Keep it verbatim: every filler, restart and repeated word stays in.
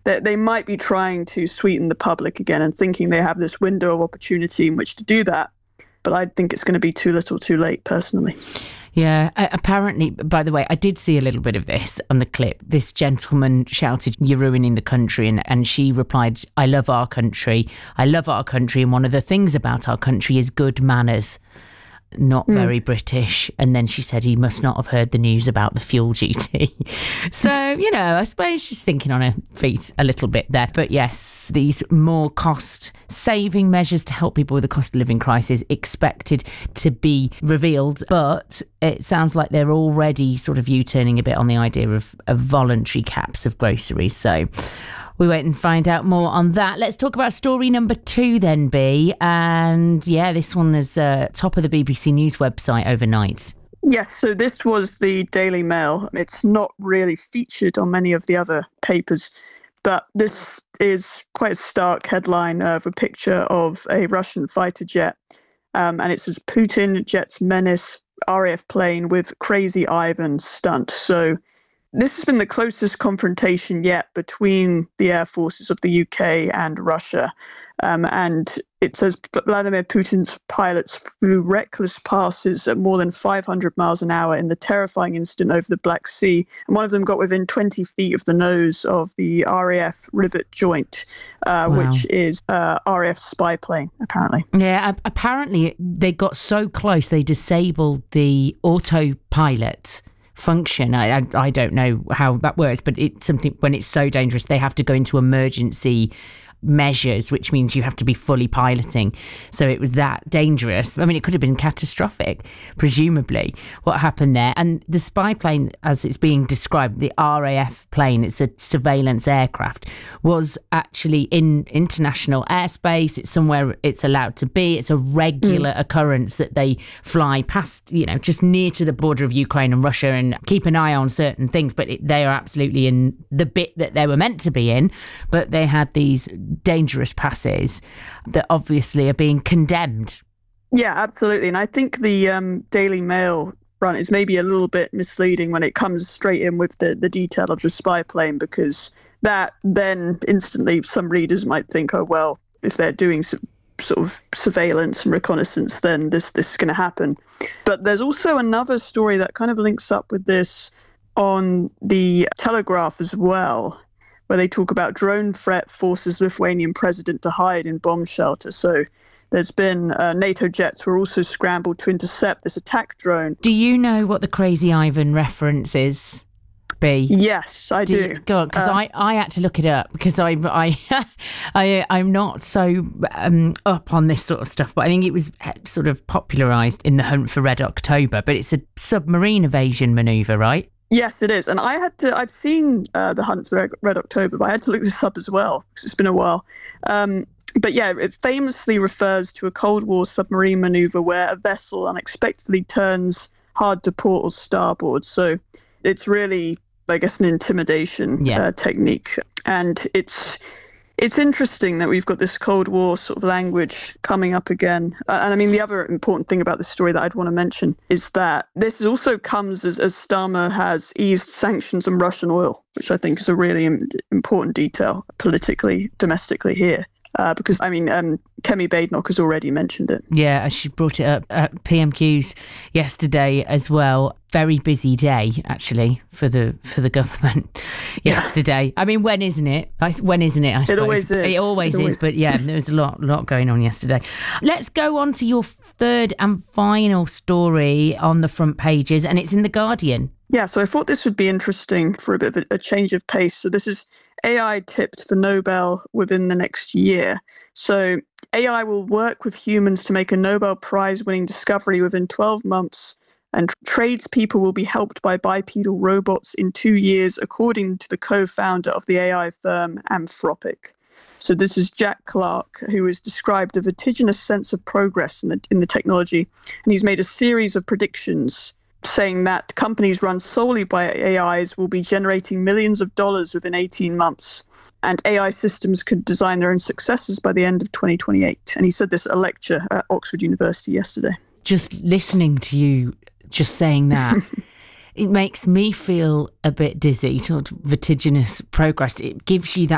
they, they might be trying to sweeten the public again and thinking they have this window of opportunity in which to do that. But I think it's going to be too little too late, personally. Yeah, uh, apparently, by the way, I did see a little bit of this on the clip. This gentleman shouted, "You're ruining the country." And, and she replied, "I love our country. I love our country. And one of the things about our country is good manners." Not very mm. British. And then she said he must not have heard the news about the fuel duty. So, you know, I suppose she's thinking on her feet a little bit there. But yes, these more cost-saving measures to help people with the cost of living crisis expected to be revealed. But it sounds like they're already sort of U-turning a bit on the idea of, of voluntary caps of groceries. So we wait and find out more on that. Let's talk about story number two then, B. And yeah, this one is uh, top of the B B C News website overnight. Yes, so this was the Daily Mail. It's not really featured on many of the other papers, but this is quite a stark headline of a picture of a Russian fighter jet. Um, and it says, "Putin jets menace R A F plane with Crazy Ivan stunt." So this has been the closest confrontation yet between the air forces of the U K and Russia. Um, and it says Vladimir Putin's pilots flew reckless passes at more than five hundred miles an hour in the terrifying incident over the Black Sea. And one of them got within twenty feet of the nose of the R A F Rivet Joint, uh, wow. which is uh, R A F spy plane, apparently. Yeah, apparently they got so close they disabled the autopilot function. I, I I don't know how that works, but it's something when it's so dangerous they have to go into emergency measures, which means you have to be fully piloting. So it was that dangerous. I mean, it could have been catastrophic, presumably, what happened there. And the spy plane, as it's being described, the R A F plane, it's a surveillance aircraft, was actually in international airspace. It's somewhere it's allowed to be. It's a regular mm. occurrence that they fly past, you know, just near to the border of Ukraine and Russia and keep an eye on certain things. But it, they are absolutely in the bit that they were meant to be in. But they had these dangerous passes that obviously are being condemned. Yeah, absolutely. And I think the um, Daily Mail front is maybe a little bit misleading when it comes straight in with the, the detail of the spy plane, because that then instantly some readers might think, oh, well, if they're doing some sort of surveillance and reconnaissance, then this, this is going to happen. But there's also another story that kind of links up with this on the Telegraph as well, where they talk about drone threat forces Lithuanian president to hide in bomb shelter. So there's been uh, NATO jets were also scrambled to intercept this attack drone. Do you know what the Crazy Ivan reference is, B? Yes, I do. do. Go on, because uh, I, I had to look it up because I, I, I, I'm not so um, up on this sort of stuff, but I think it was sort of popularised in the Hunt for Red October, but it's a submarine evasion manoeuvre, right? Yes, it is. And I had to, I've seen uh, The Hunt for Red October, but I had to look this up as well because it's been a while. Um, but yeah, it famously refers to a Cold War submarine maneuver where a vessel unexpectedly turns hard to port or starboard. So it's really, I guess, an intimidation yeah. uh, technique. And it's it's interesting that we've got this Cold War sort of language coming up again. Uh, and I mean, the other important thing about this story that I'd want to mention is that this also comes as, as Starmer has eased sanctions on Russian oil, which I think is a really im- important detail politically, domestically here. Uh, because, I mean, um, Kemi Badenoch has already mentioned it. Yeah, she brought it up at P M Qs yesterday as well. Very busy day, actually, for the for the government yesterday. Yeah. I mean, when isn't it? When isn't it, I suppose? It always is. It always, it always is, but yeah, there was a lot, lot going on yesterday. Let's go on to your third and final story on the front pages, and it's in The Guardian. Yeah, so I thought this would be interesting for a bit of a, a change of pace. So this is A I tipped for Nobel within the next year. So A I will work with humans to make a Nobel Prize-winning discovery within twelve months, and tradespeople will be helped by bipedal robots in two years, according to the co-founder of the A I firm Anthropic. So this is Jack Clark, who has described a vertiginous sense of progress in the, in the technology, and he's made a series of predictions saying that companies run solely by A Is will be generating millions of dollars within eighteen months, and A I systems could design their own successors by the end of twenty twenty-eight. And he said this at a lecture at Oxford University yesterday. Just listening to you just saying that, it makes me feel a bit dizzy, sort of vertiginous progress. It gives you that